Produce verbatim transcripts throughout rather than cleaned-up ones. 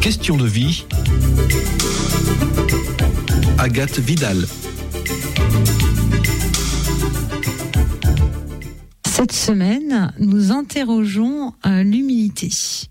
Question de vie. Agathe Vidal. Cette semaine, nous interrogeons euh, l'humilité.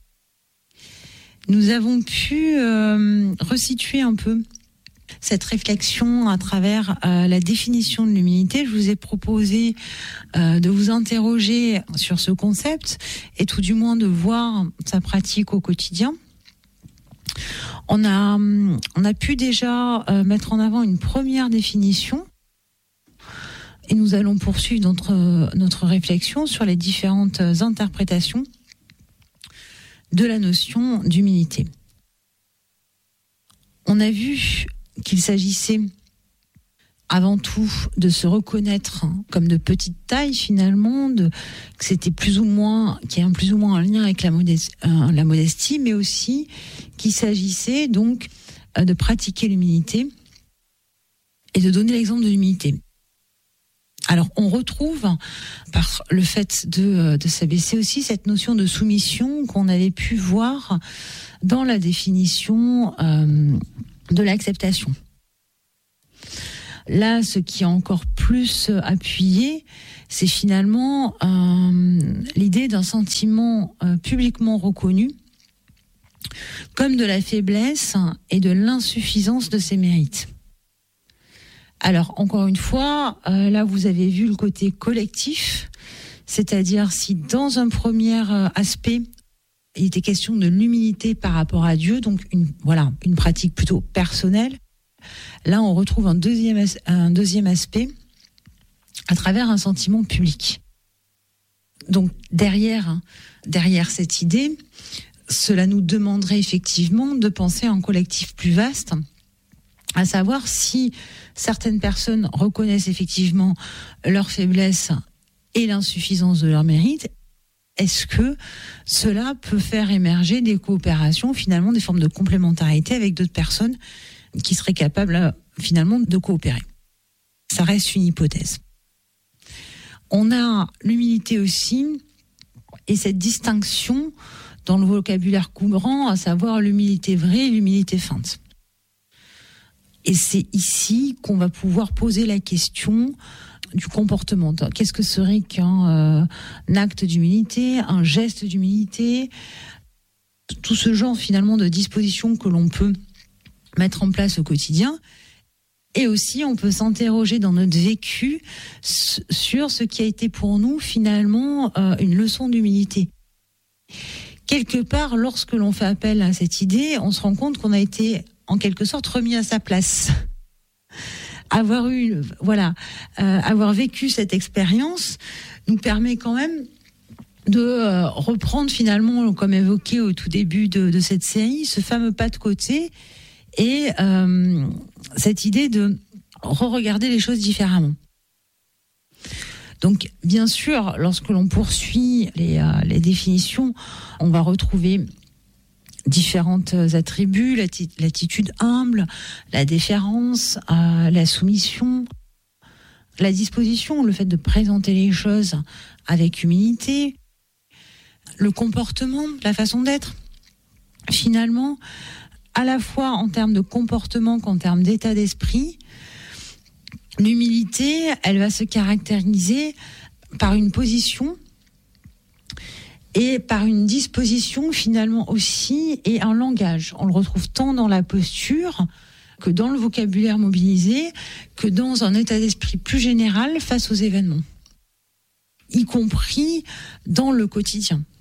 Nous avons pu euh, resituer un peu cette réflexion à travers euh, la définition de l'humilité. Je vous ai proposé euh, de vous interroger sur ce concept et tout du moins de voir sa pratique au quotidien. On a, on a pu déjà euh, mettre en avant une première définition et nous allons poursuivre notre, notre réflexion sur les différentes interprétations de la notion d'humilité. On a vu qu'il s'agissait avant tout de se reconnaître comme de petite taille finalement, de, que c'était plus ou moins, qu'il y a un plus ou moins un lien avec la modestie, euh, la modestie, mais aussi qu'il s'agissait donc euh, de pratiquer l'humilité et de donner l'exemple de l'humilité. Alors, on retrouve, par le fait de, de s'abaisser aussi, cette notion de soumission qu'on avait pu voir dans la définition euh, de l'acceptation. Là, ce qui est encore plus appuyé, c'est finalement euh, l'idée d'un sentiment euh, publiquement reconnu comme de la faiblesse et de l'insuffisance de ses mérites. Alors, encore une fois, euh, là, vous avez vu le côté collectif, c'est-à-dire si dans un premier euh, aspect, il était question de l'humilité par rapport à Dieu, donc une, voilà, une pratique plutôt personnelle, là, on retrouve un deuxième, as- un deuxième aspect à travers un sentiment public. Donc, derrière, derrière cette idée, cela nous demanderait effectivement de penser à un collectif plus vaste, à savoir si certaines personnes reconnaissent effectivement leur faiblesse et l'insuffisance de leur mérite, est-ce que cela peut faire émerger des coopérations, finalement des formes de complémentarité avec d'autres personnes qui seraient capables finalement de coopérer? Ça reste une hypothèse. On a l'humilité aussi et cette distinction dans le vocabulaire courant, à savoir l'humilité vraie et l'humilité feinte. Et c'est ici qu'on va pouvoir poser la question du comportement. Qu'est-ce que serait qu'un euh, un acte d'humilité, un geste d'humilité, tout ce genre finalement de dispositions que l'on peut mettre en place au quotidien. Et aussi, on peut s'interroger dans notre vécu sur ce qui a été pour nous finalement euh, une leçon d'humilité. Quelque part, lorsque l'on fait appel à cette idée, on se rend compte qu'on a été en quelque sorte remis à sa place. Avoir eu, voilà, euh, avoir vécu cette expérience nous permet quand même de euh, reprendre finalement, comme évoqué au tout début de, de cette série, ce fameux pas de côté et euh, cette idée de re-regarder les choses différemment. Donc, bien sûr, lorsque l'on poursuit les, euh, les définitions, on va retrouver différents attributs, l'attitude humble, la déférence, euh, la soumission, la disposition, le fait de présenter les choses avec humilité, le comportement, la façon d'être. Finalement, à la fois en termes de comportement qu'en termes d'état d'esprit, l'humilité, elle va se caractériser par une position et par une disposition finalement aussi et un langage. On le retrouve tant dans la posture que dans le vocabulaire mobilisé, que dans un état d'esprit plus général face aux événements, y compris dans le quotidien.